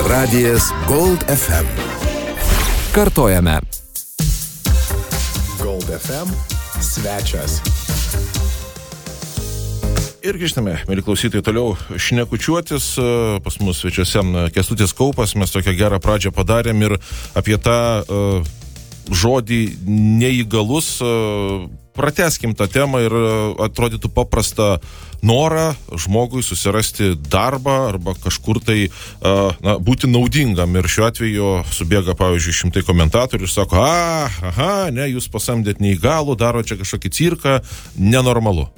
Radijas Gold FM. Kartojame. Gold FM svečias. Ir grįžtame, mėly klausytojai, toliau šnekučiuotis. Pas mus svečiuose Kęstutis Kaupas. Mes tokią gerą pradžią padarėm ir apie tą žodį neįgalus pratęskim tą temą ir atrodytų paprastą norą žmogui susirasti darbą arba kažkur tai būti naudingam. Ir šiuo atveju subėga, pavyzdžiui, šimtai komentatorių ir sako, ne, jūs pasamdėt neįgalų, daro čia kažkokį cirką, nenormalu.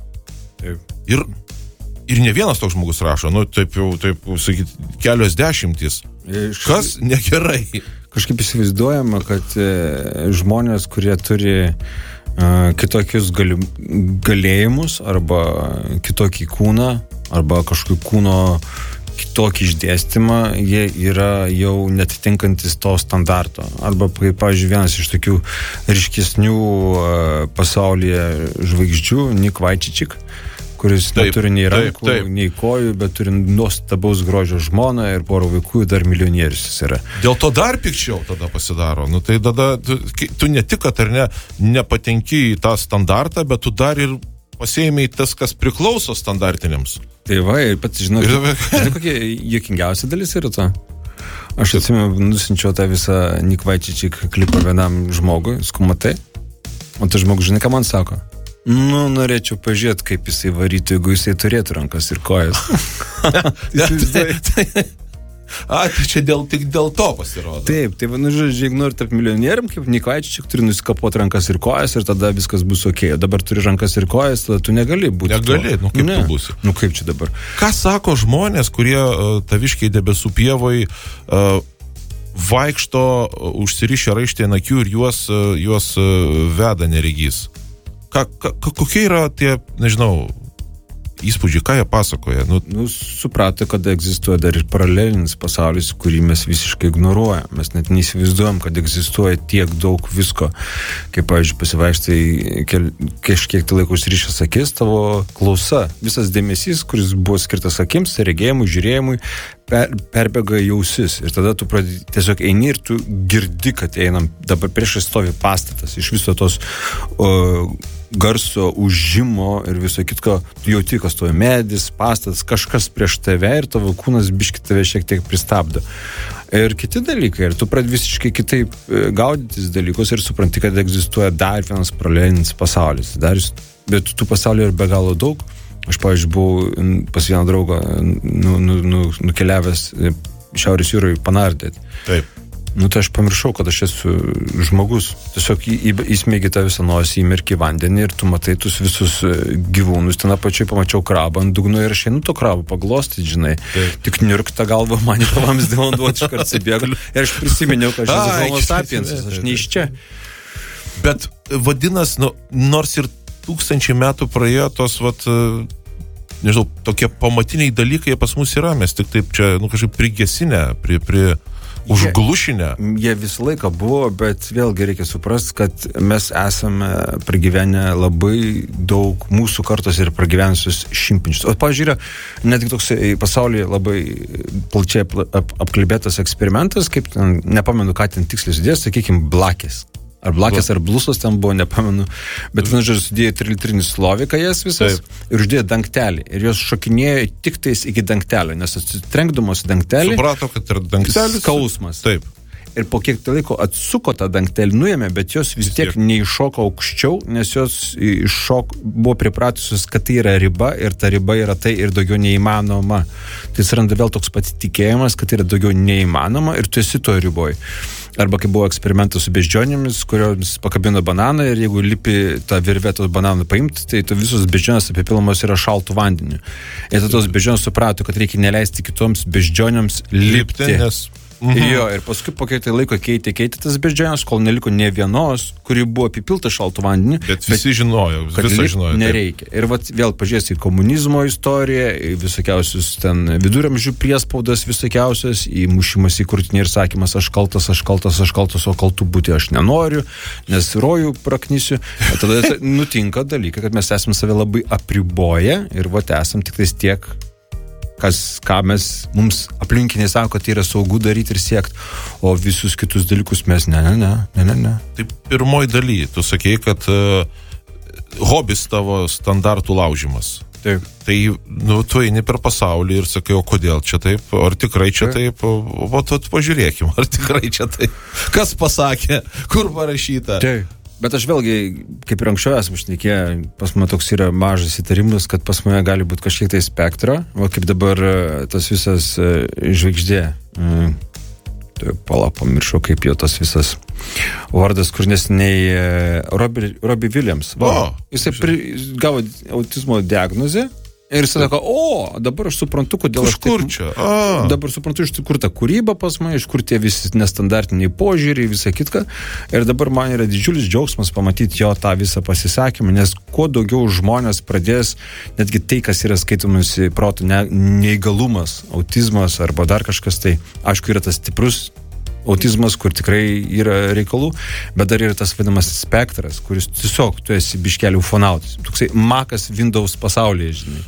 Ir ne vienas toks žmogus rašo, taip sakyt, kelios dešimtys. Kas negerai? Kažkaip įsivaizduojama, kad žmonės, kurie turi kitokius galėjimus arba kitokį kūną arba kažkokį kūno kitokį išdėstymą, jie yra jau netitinkantis to standarto. Arba, kaip, pavyzdžiui, vienas iš tokių ryškesnių pasaulyje žvaigždžių, Nik Vaičičik, kuris neturi nei rankų, nei kojų, bet turi nuostabaus grožio žmoną ir porą vaikų, dar milijonierius jis yra. Dėl to dar pikčiau tada pasidaro. Tai tada tu ne tik, kad ar nepatenki į tą standartą, bet tu dar ir pasiėmei tas, kas priklauso standartiniams. Tai va, ir pats žinai, kokia juokingiausia dalis yra to. Aš atsimenu, nusinčiau tą visą Nik Vaičičik klipą vienam žmogui, skumatai, o tas žmogus, žinai, ką man sako? Norėčiau pažiūrėti, kaip jisai varytų, jeigu jisai turėtų rankas ir kojas. Tai čia tik dėl to pasirodo. Taip, žodžiu, jeigu nori tapti milijonierium, kaip Nik Vaičičik, turi nusikapoti rankas ir kojas ir tada viskas bus ok. Dabar turi rankas ir kojas, tada tu negali būti. Negali, kaip tu būsi. Kaip čia dabar? Ką sako žmonės, kurie taviškiai debesų pievoj vaikšto, užsirišę raištį ant akių ir juos veda neregys? Kokie yra tie, nežinau, įspūdžiai, ką jie pasakoja? Suprato, kad egzistuoja dar ir paralelinis pasaulis, kurį mes visiškai ignoruojam. Mes net neįsivaizduojam, kad egzistuoja tiek daug visko. Kaip, pavyzdžiui, pasivaikštai kažkiek tai laiko užsirišęs akis, tavo klausa, visas dėmesys, kuris buvo skirtas akims, regėjimui, žiūrėjimui, perbėga į ausis. Ir tada tu tiesiog eini ir tu girdi, kad einam. Dabar priešai stovi pastatas. Iš viso tos garso užžimo ir viso kitko, tu jauti, kas stovi medis, pastatas, kažkas prieš tave ir tavo kūnas biški tave šiek tiek pristabdo. Ir kiti dalykai, ir tu pradedi visiškai kitaip gaudytis dalykus ir supranti, kad egzistuoja dar vienas paralelinis pasaulis. Bet tų pasaulių yra be galo daug. Aš, pavyzdžiui, buvau pas vieną draugą nukeliavęs Šiaurės jūroje Panardėt. Taip. Tai aš pamiršau, kad aš esu žmogus. Tiesiog įsmeigi tą visą nosį, įmerki vandenį ir tu matai tus visus gyvūnus. Ten apačiai pamačiau krabą ant dugno ir aš einu to krabą paglostyti, žinai. Taip. Tik niurk tą galvą man į pavamsdį vanduoti iškart atsibėgaliu. Ir aš prisiminiau, kad aš esu homo sapiensas, aš ne iš čia. Bet vadinas, nors ir 1000 metų praėjo tos, nežinau, tokie pamatiniai dalykai pas mus yra, mes tik taip čia, kažkaip prigesinę, užglušinę. Jie visą laiką buvo, bet vėlgi reikia suprasti, kad mes esame pragyvenę labai daug mūsų kartos ir pragyvenusius šimtmečius. O, pavyzdžiui, yra netgi toks pasaulyje labai plačiai apkalbėtas eksperimentas, kaip ten, nepamenu, ką ten tiksliai sudės, sakykime, blakės. Ar blakės, ar blusos ten buvo, nepamenu. Bet vienu žodžiu sudėjo 3-litrinį sloviką jas visas ir uždėjo dangtelį. Ir jos šokinėjo tik tais iki dangtelio, nes atsitrenkdamos dangtelį. Suprato, kad yra dangtelis. Skausmas. Taip. Ir po kiek tai laiko atsuko tą dangtelį, nuėmė, bet jos vis tiek neiššoko aukščiau, nes jos buvo pripratusios, kad tai yra riba ir ta riba yra tai ir daugiau neįmanoma. Tai atsiranda vėl toks pats tikėjimas, kad tai yra daugiau neįmanoma ir tu esi to riboj. Arba kai buvo eksperimentas su beždžionėmis, kurioms pakabino bananą ir jeigu lipi tą virvetą bananą paimti, tai tu visos beždžionės apipilamos yra šaltų vandeniu. Ir tos beždžionės suprato, kad reikia neleisti kitoms beždžionėms lipti. Jo, ir paskui po kiek tai laiko keitė tas beždžionės, kol neliko ne vienos, kuri buvo apipilta šaltų vandeniu. Bet visi žinojo, visą žinojo. Nereikia. Ir vėl pažiūrėsi į komunizmo istoriją, į visokiausius ten viduramžių priespaudas visokiausias, į mušimas į krūtinę ir sakymas aš kaltas, o kaltų būti aš nenoriu, nes rojų praknysiu. Tada nutinka dalykai, kad mes esame save labai apriboję ir esam tik tais tiek, ką mums aplinkiniai sako, kad tai yra saugu daryti ir siekti, o visus kitus dalykus mes ne. Tai pirmoji daly, tu sakei, kad hobis tavo standartų laužimas. Taip. Tai, tu eini per pasaulį ir sakai, o kodėl čia taip, ar tikrai čia taip, o tu pažiūrėkim, ar tikrai čia taip. Kas pasakė, kur parašyta? Taip. Bet aš vėlgi, kaip ir anksčiau esame šnekėję, pas mane toks yra mažas įtarimas, kad pas mane gali būti kažkiek tai spektro, o kaip dabar tas visas žvaigždė, pamiršau, kaip jo tas visas vardas, kur neseniai Robbie Williams. Jisai gavo autizmo diagnozę ir jis sako, dabar aš suprantu, kodėl iš kur čia? Dabar suprantu, iš kur ta kūryba pas mane, iš kur tie visi nestandartiniai požiūriai, visą kitką. Ir dabar man yra didžiulis džiaugsmas pamatyti jo tą visą pasisakymą, nes kuo daugiau žmonės pradės, netgi tai, kas yra skaitomas proto neįgalumas, autizmas arba dar kažkas, tai aišku yra tas stiprus autizmas, kur tikrai yra reikalų, bet dar yra tas vadinamas spektras, kuris tiesiog tu esi biškelį ufonautas. Toksai makas Windows pasaulyje, žinai.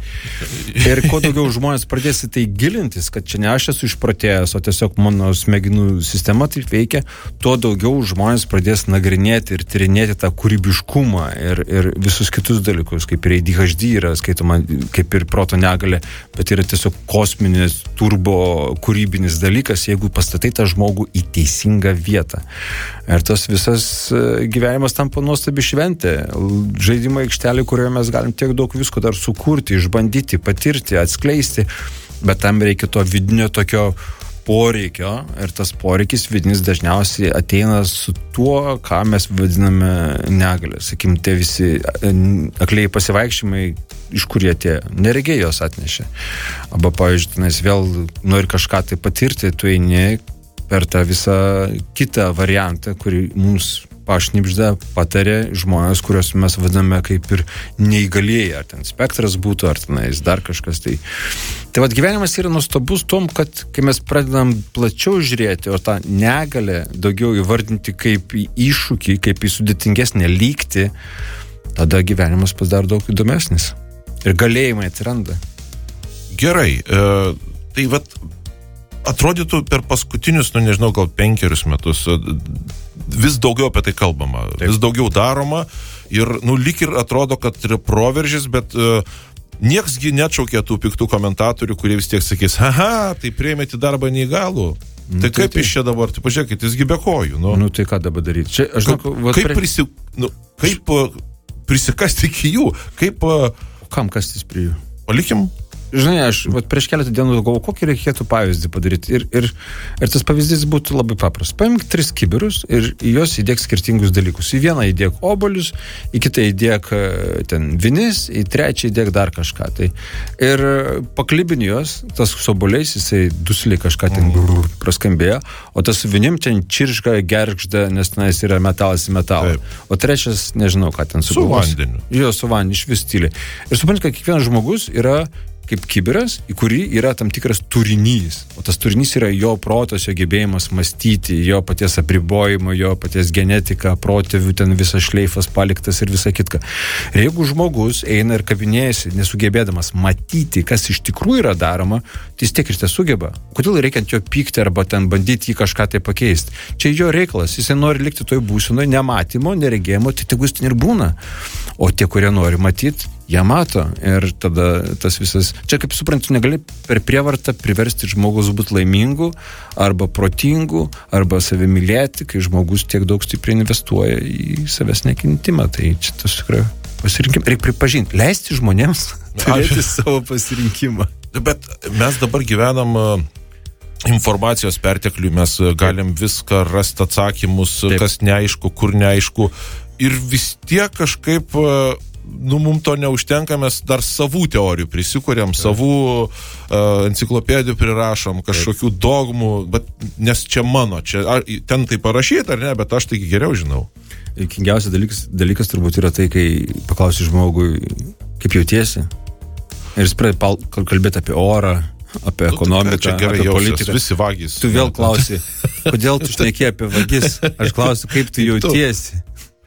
Ir kuo daugiau žmonės pradės į tai gilintis, kad čia ne aš esu išprotėjęs, o tiesiog mano smegenų sistema taip veikia, tuo daugiau žmonės pradės nagrinėti ir tyrinėti tą kūrybiškumą ir visus kitus dalykus, kaip ir ADHD yra skaitoma, kaip ir proto negalia, bet yra tiesiog kosminis, turbo kūrybinis dalykas, jeigu pastatai tą žmogų į teisingą vietą. Ir tas visas gyvenimas tampa nuostabi šventė. Žaidimo aikštelė, kurioje mes galim tiek daug visko dar sukurti, išbandyti, patirti, atskleisti, bet tam reikia to vidinio tokio poreikio ir tas poreikis vidinis dažniausiai ateina su tuo, ką mes vadiname negalę. Sakykim, tie visi akliai pasivaikščiojimai, iš kur jie atėjo. Neregiai jos atnešė. Arba, pavyzdžiui, nes vėl nori kažką tai patirti, tu eini per tą visą kitą variantą, kurį mums pašnibžda, patarė žmonės, kuriuos mes vadiname kaip ir neįgalieji, ar ten spektras būtų, ar tenais dar kažkas. Tai vat gyvenimas yra nuostabus tom, kad kai mes pradedam plačiau žiūrėti, o tą negalę daugiau įvardinti kaip į iššūkį, kaip į sudėtingesnę lygtį, tada gyvenimas pasidaro daug įdomesnis. Ir galėjimai atsiranda. Gerai, tai vat atrodytų per paskutinius, nežinau, gal 5 metus vis daugiau apie tai kalbama, vis daugiau daroma ir, lyg ir atrodo, kad yra proveržis, bet nieksgi neatšaukė tų piktų komentatorių, kurie vis tiek sakys, tai priėmėte darbą neįgalų. Tai kaip iš čia dabar, tai pažiūrėkit, jisgi be kojų. Tai ką dabar daryti? Čia, kaip prisikasti iki jų? Kam kastis prie jų? Palikim. Žinai, aš prieš keletą dienų galvoju, kokį reikėtų pavyzdį padaryti. Ir tas pavyzdys būtų labai paprastas. Paimk 3 kibirus ir į juos įdėk skirtingus dalykus. Į vieną įdėk obuolius, į kitą įdėk ten vinis, į trečią įdėk dar kažką. Ir paklibini juos, tas su obuoliais, jisai dusliai kažką ten praskambėjo, o tas su vinim ten čirška, gergžda, nes tenais yra metalas į metalą. O trečias, nežinau, ką ten su vandeniu. Jo, su vandeniu, iš vis tyliai. Ir suprantu, kad kiekvienas žmogus yra kaip kibiras, į kurį yra tam tikras turinys. O tas turinys yra jo protas, jo gebėjimas mąstyti, jo paties apribojimo, jo paties genetika, protėvių ten visas šleifas paliktas ir visa kitka. Ir jeigu žmogus eina ir kabinėjasi, nesugebėdamas matyti, kas iš tikrųjų yra daroma, tai jis tiek ir tai sugeba. Kodėl reikia ant jo pykti arba ten bandyti jį kažką tai pakeisti? Čia jo reikalas. Jisai nori likti toj būsenoje nematymo, neregėjimo, tai tegul ten ir būna. O tie, kurie nori matyti, jie mato. Ir tada tas visas... Čia, kaip suprantu, negali per prievartą priversti žmogus būti laimingu, arba protingu, arba save mylėti, kai žmogus tiek daug stipriai investuoja į savęs nekintimą. Tai čia tas tikrai pasirinkimą. Reikia pripažinti, leisti žmonėms turėti savo pasirinkimą. Bet mes dabar gyvenam informacijos pertekliui, mes galim viską rasti atsakymus, kas neaišku, kur neaišku. Ir vis tiek kažkaip, mums to neužtenka, mes dar savų teorijų prisikuriam, savų enciklopedijų prirašom, kažkokių dogmų, bet nes čia mano, ten tai parašyta ar ne, bet aš tai geriau žinau. Kingiausias dalykas turbūt yra tai, kai paklausi žmogui, kaip jautiesi, ir jis pradeda kalbėti apie orą, apie ekonomiką, apie politiką. Visi vagys. Tu vėl klausi, kodėl tu šneki apie vagis? Aš klausiu, kaip tu jautiesi?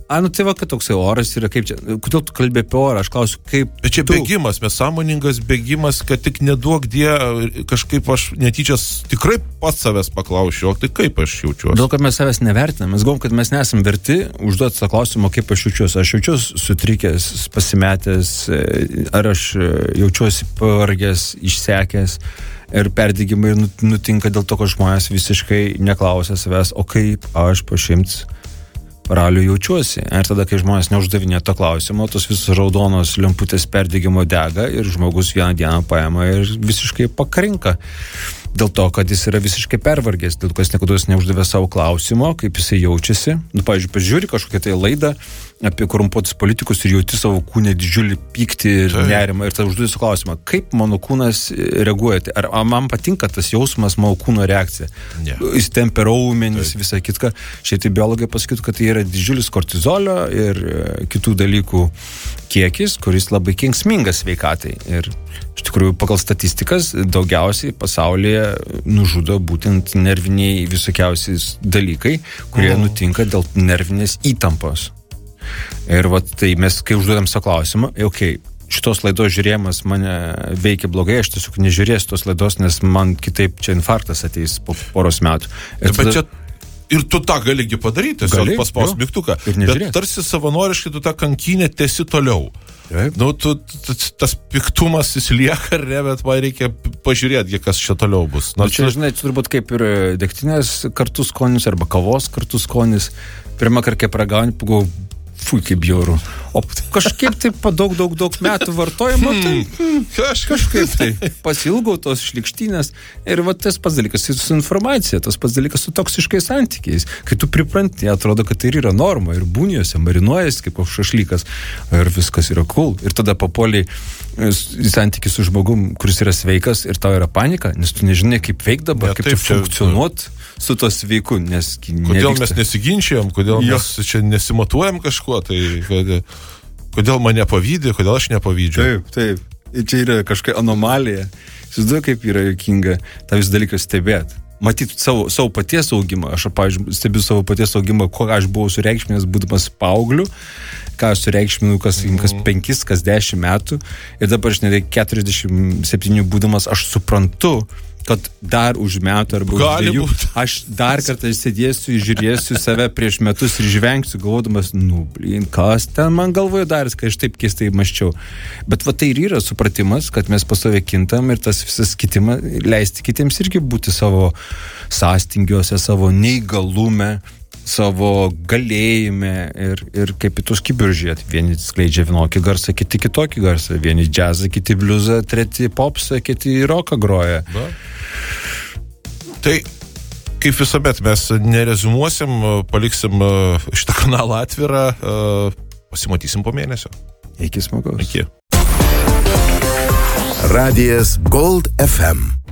Nu tai va, kad toksai oras yra, kaip čia, kodėl tu kalbė apie orą, aš klausiu, kaip Bet čia bėgimas, mes sąmoningas bėgimas, kad tik neduok die, kažkaip aš netyčias tikrai pats savęs paklausiu, o tai kaip aš jaučiuosi? Dėl, kad mes savęs nevertinam, mes galvom, kad mes nesam verti užduoti tą klausimą, kaip aš jaučiuosi. Aš jaučiuosi sutrikęs, pasimetęs, ar aš jaučiuosi pavargęs, išsekęs. Ir perdygimai nutinka dėl to, kad žmonės visiškai neklausia savęs, o kaip aš po 100 paralių jaučiuosi. Ir tada, kai žmonės neuždavinė to klausimo, tos visos raudonos lemputės perdygimo dega ir žmogus vieną dieną paima ir visiškai pakrinka. Dėl to, kad jis yra visiškai pervargęs, dėl to, kad jis niekada neuždavė savo klausimo, kaip jisai jaučiasi. Pavyzdžiui, pažiūri kažkokią tai laidą apie korumpuotus politikus ir jauti savo kūnę didžiulį pyktį ir nerimą ir tada užduodi savo klausimą, kaip mano kūnas reaguoja. Ar man patinka tas jausmas, mano kūno reakcija? Jis tempia raumenis, visą kitką. Šitai biologai pasakytų, kad tai yra didžiulis kortizolio ir kitų dalykų kiekis, kuris labai kenksmingas sveikatai. Ir iš tikrųjų, pagal statistikas, daugiausiai pasaulyje nužudo būtent nerviniai visokiausiais dalykai, kurie nutinka dėl nervinės įtampos. Ir vat, tai mes, kai užduodam savo klausimą, šitos laidos žiūrėjimas mane veikia blogai, aš tiesiog nežiūrėsiu tos laidos, nes man kitaip čia infarktas ateis po poros metų. Ir tu tą galigi padaryti, tiesiog paspaus mygtuką. Bet tarsi savanoriškai tu tą kankinę tęsi toliau. Tas piktumas jis lieka, bet man reikia pažiūrėti, kas čia toliau bus. Čia, žinai, turbūt kaip ir degtinės kartu skonis arba kavos kartu skonis. Pirmą kartą pragauni, pagalvoju, fui, kaip bjauru. O kažkaip tai po daug metų vartojimo, tai kažkaip tai pasilgau tos šlikštynės. Ir va tas pats dalykas su informacija, tas pats dalykas su toksiškais santykiais. Kai tu pripranti, atrodo, kad tai yra norma ir būniuose, marinuojasi kaip koks šašlykas ir viskas yra cool. Ir tada papuoliai į santykį su žmogum, kuris yra sveikas ir tau yra panika, nes tu nežinai, kaip veik dabar, kaip čia funkcionuot su to sveiku, nes kodėl mes nesiginčiam, kodėl mes čia nesimatuojam kažkuo, tai kodėl mane pavydė, kodėl aš nepavydžiu. Taip. Ir čia yra kažkokia anomalija. Įsivaizduoju, kaip yra juokinga tą visą dalyką stebėti. Matyti savo paties augimą. Aš, pavyzdžiui, stebiu savo paties augimą, ko aš buvau sureikšminęs būdamas paaugliu, ką aš sureikšminu kas 5, kas 10 metų. Ir dabar, 47 būdamas, aš suprantu, kad dar už metų arba už 2 aš dar kartą sėdėsiu, žiūrėsiu save prieš metus ir žvengsiu, galvodamas, kas ten man galvoje darys, kai aš taip keistai maščiau. Bet va tai ir yra supratimas, kad mes pastovė kintam ir tas visas kitimą leisti kitiems irgi būti savo sąstingiuose, savo neįgalume, savo galėjime ir kaip į tuos kibirus žiūrėti. Vieni skleidžia vienokį garsą, kiti kitokį garsą. Vieni džiazą, kiti bliuzą, treti popsą, kiti roką groja. Tai kaip visuomet mes nerezumuosim, paliksim šitą kanalą atvirą, pasimatysim po mėnesio. Iki smagaus. Iki. Radijas Gold FM.